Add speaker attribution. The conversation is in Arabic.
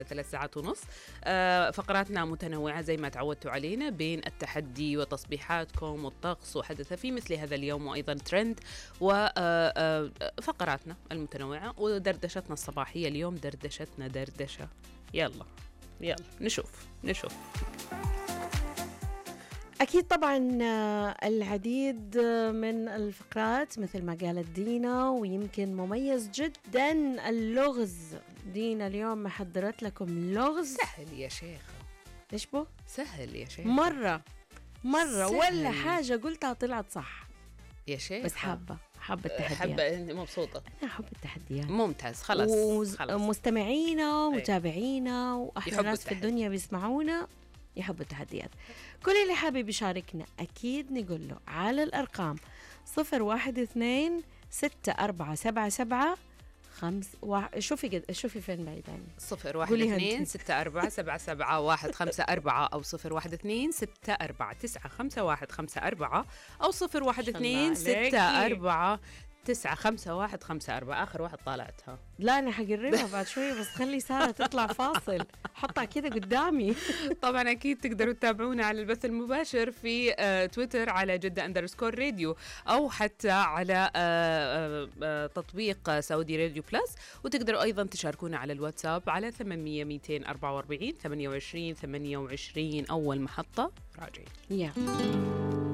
Speaker 1: 3 ساعات ونص. فقراتنا متنوعة زي ما تعودتوا علينا، بين التحدي وتصبيحاتكم والطقس وحدث في مثل هذا اليوم، وأيضا ترند وفقراتنا المتنوعة ودردشتنا الصباحية. اليوم دردشتنا دردشة. يلا نشوف.
Speaker 2: أكيد طبعا العديد من الفقرات مثل ما قالت دينا، ويمكن مميز جدا اللغز. دينا اليوم محضرت لكم لغز
Speaker 1: سهل يا شيخة.
Speaker 2: إيش بو؟
Speaker 1: سهل يا شيخة،
Speaker 2: مرة
Speaker 1: سهل.
Speaker 2: ولا حاجة قلتها طلعت صح
Speaker 1: يا شيخ،
Speaker 2: بس حابة التحديات.
Speaker 1: حابة أنت مبسوطة.
Speaker 2: أنا أحب التحديات.
Speaker 1: ممتاز. خلاص.
Speaker 2: مستمعينا ومتابعينا وأحلى ناس في الدنيا بيسمعونا يحبوا التحديات. كل اللي حابب يشاركنا أكيد نقول له على الأرقام 012-6477 شوفي فين بعيداني.
Speaker 1: 012-6477-154 أو 012-64-951-54 أو 012-64-951-54. آخر واحد طالعتها.
Speaker 2: لا أنا حقربها بعد شوية، بس خلي سارة تطلع فاصل. حطها كده قدامي.
Speaker 1: طبعا أكيد تقدروا تتابعونا على البث المباشر في تويتر على جدة_راديو، أو حتى على تطبيق سعودي راديو بلس. وتقدروا أيضا تشاركونا على الواتساب على 800-244-28-28. أول محطة راجعين.